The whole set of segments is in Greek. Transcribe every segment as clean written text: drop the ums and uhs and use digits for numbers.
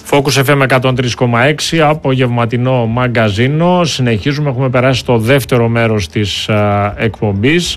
Focus FM 103,6, απογευματινό μαγκαζίνο. Συνεχίζουμε, έχουμε περάσει στο δεύτερο μέρος της εκπομπής.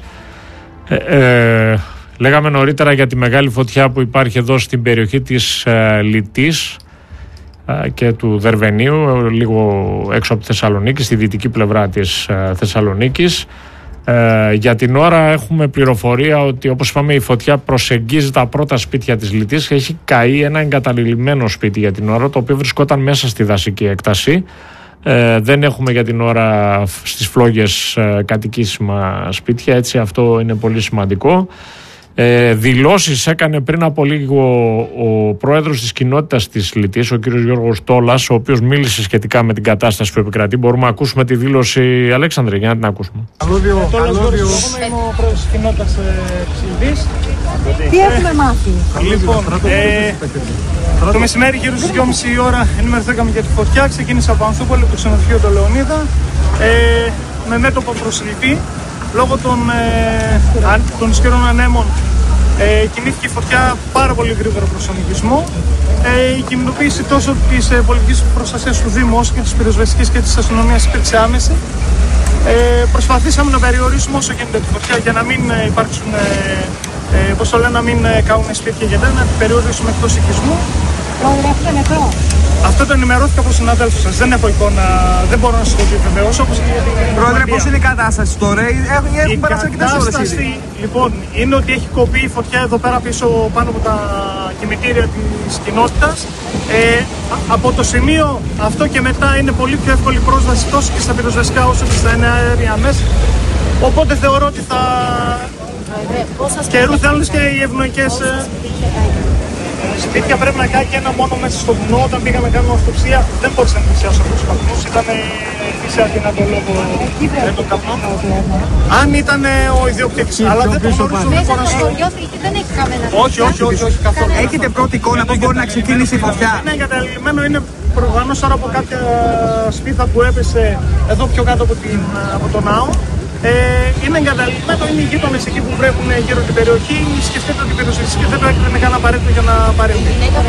Λέγαμε νωρίτερα για τη μεγάλη φωτιά που υπάρχει εδώ στην περιοχή της Λιτής και του Δερβενίου, λίγο έξω από τη Θεσσαλονίκη, στη δυτική πλευρά της Θεσσαλονίκης. Για την ώρα έχουμε πληροφορία ότι, όπως είπαμε, η φωτιά προσεγγίζει τα πρώτα σπίτια της Λιτής. Έχει καεί ένα εγκαταλειμμένο σπίτι για την ώρα, το οποίο βρισκόταν μέσα στη δασική έκταση. Δεν έχουμε για την ώρα στις φλόγες κατοικήσιμα σπίτια, έτσι αυτό είναι πολύ σημαντικό. Δηλώσεις έκανε πριν από λίγο ο πρόεδρος της κοινότητας της Λιτής, ο κύριος Γιώργος Τόλας, ο οποίος μίλησε σχετικά με την κατάσταση που επικρατεί. Μπορούμε να ακούσουμε τη δήλωση, Αλέξανδρε, για να την ακούσουμε. Καλώδιο. Είμαι ο πρόεδρος της κοινότητας της Λιτής. Τι έχουμε μάθει? Λοιπόν, το μεσημέρι γύρω στις 2.30 η ώρα ενημερωθήκαμε για τη φωτιά. Ξεκίνησε από Ανθούπολη, το ξενοδοχείο του Λεωνίδα, με μέτωπο προς Λιτή. Λόγω των ισχυρών ανέμων κινήθηκε η φωτιά πάρα πολύ γρήγορα προς τον οικισμό. Η κινητοποίηση τόσο της πολιτικής προστασίας του Δήμου όσο και της πυροσβεστικής και της αστυνομίας υπήρξε άμεση. Προσπαθήσαμε να περιορίσουμε όσο γίνεται τη φωτιά για να μην υπάρξουν, να μην καούν σπίτια για να την περιορίσουμε εκτός οικισμού. Έχετε νεκρό? Αυτό το ενημερώθηκα από συναδέλφους σας. Δεν έχω εικόνα, δεν μπορώ να σας το επιβεβαιώσω. Πρόεδρε, πώς είναι η κατάσταση τώρα? Έχουν περάσει αρκετές ώρες ήδη. Λοιπόν, είναι ότι έχει κοπεί η φωτιά εδώ πέρα πίσω πάνω από τα κημητήρια της κοινότητας. Από το σημείο αυτό και μετά είναι πολύ πιο εύκολη πρόσβαση τόσο και στα πυροσβεστικά όσο και στα εναέρια μέσα. Οπότε θεωρώ ότι θα καιρού θέλουν και οι ευνοϊκές. Σπίτια πρέπει να κάνει και ένα μόνο μέσα στο βουνό. Όταν πήγαμε να κάνουμε αυτοψία, δεν μπορούσα να πλησιάσω από τους καπνούς. Ήταν φυσικά αδυνατό λόγω των καπνών. Αν ήταν ο ιδιοκτήτης. Αλλά δεν το γνωρίζω. Μέσα στο χωριό δεν έχει καμένα. Όχι, καθόλου. Έχετε πρώτη εικόνα πώς μπορεί να ξεκινήσει η φωτιά? Είναι εγκαταλειμμένο, είναι προφανώς τώρα από κάποια σπίθα που έπεσε εδώ πιο κάτω από τον ναό. Είναι εγκαταλειμμένο, είναι οι γείτονες εκεί που βρέχουν γύρω την περιοχή. Σκεφτείτε ότι η πυροσβεστική δεν το έκανε καν απαραίτητο για να παρέμβει.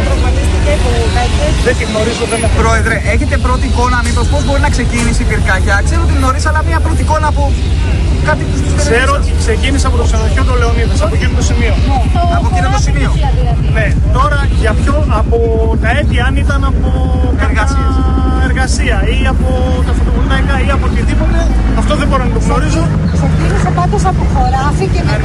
Δεν τη γνωρίζω, δεν έχω. Πρόεδρε, έχετε πρώτη εικόνα μήπως πώς μπορεί να ξεκίνησε η πυρκαγιά? Ξέρω ότι είναι νωρίς, αλλά μια πρώτη εικόνα από κάτι που σας ξέρω ότι ξεκίνησε από το ξενοδοχείο του Λεωνίδας, από εκείνο το σημείο. Από εκείνο το σημείο. Ναι, τώρα για ποιο, από τα αίτια, αν ήταν από εργασία ή από τα φωτοβολταϊκά ή από οτιδήποτε, αυτό δεν μπορώ να το γνωρίζω. Ξεκίνησε πάντως από χωράφι και μετά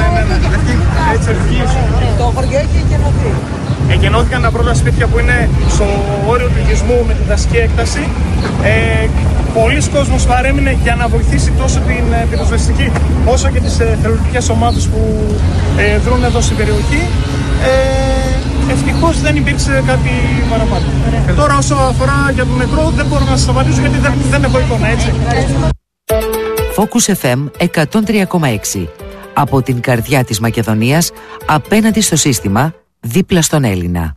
το χωριό έχει εκενωθεί. Εκενώθηκαν τα πρώτα σπίτια που είναι στο όριο του οικισμού με τη δασική έκταση. Πολλοί κόσμος παρέμεινε για να βοηθήσει τόσο την πυροσβεστική όσο και τις θελοντικές ομάδες που δρούν εδώ στην περιοχή. Ευτυχώς δεν υπήρξε κάτι παραπάνω. Τώρα όσο αφορά για τον νεκρό δεν μπορώ να σας απαντήσω γιατί δεν έχω εικόνα, έτσι. Focus FM 103,6. Από την καρδιά της Μακεδονίας, απέναντι στο σύστημα, δίπλα στον Έλληνα.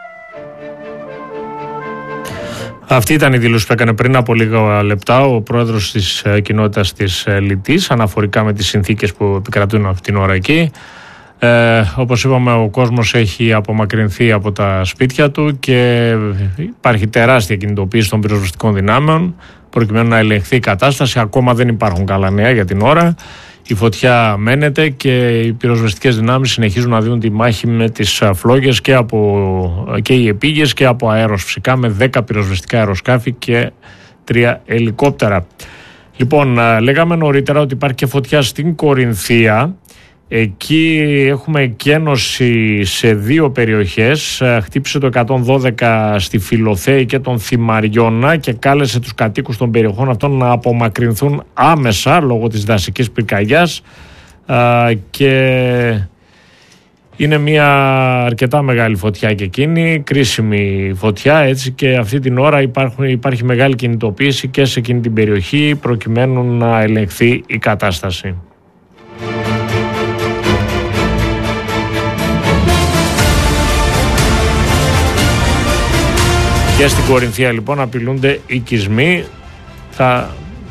Αυτή ήταν η δήλωση που έκανε πριν από λίγα λεπτά ο πρόεδρος της κοινότητας της Λιτής, αναφορικά με τις συνθήκες που επικρατούν αυτή την ώρα εκεί. Όπως είπαμε, ο κόσμος έχει απομακρυνθεί από τα σπίτια του και υπάρχει τεράστια κινητοποίηση των πυροσβεστικών δυνάμεων προκειμένου να ελεγχθεί η κατάσταση. Ακόμα δεν υπάρχουν καλά νέα για την ώρα. Η φωτιά μένεται και οι πυροσβεστικές δυνάμεις συνεχίζουν να δίνουν τη μάχη με τις φλόγες και οι επίγειες και από αέρος φυσικά, με 10 πυροσβεστικά αεροσκάφη και 3 ελικόπτερα. Λοιπόν, λέγαμε νωρίτερα ότι υπάρχει και φωτιά στην Κορινθία. Εκεί έχουμε εκένωση σε 2 περιοχές. Χτύπησε το 112 στη Φιλοθέη και τον Θυμαριώνα και κάλεσε τους κατοίκους των περιοχών αυτών να απομακρυνθούν άμεσα λόγω της δασικής πυρκαγιάς, και είναι μια αρκετά μεγάλη φωτιά και εκείνη, κρίσιμη φωτιά, έτσι, και αυτή την ώρα υπάρχει μεγάλη κινητοποίηση και σε εκείνη την περιοχή προκειμένου να ελεγχθεί η κατάσταση. Και στην Κορινθία λοιπόν απειλούνται οικισμοί. Θα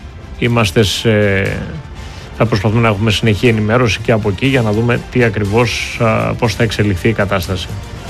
προσπαθούμε να έχουμε συνεχή ενημέρωση και από εκεί για να δούμε τι ακριβώς, πώς θα εξελιχθεί η κατάσταση.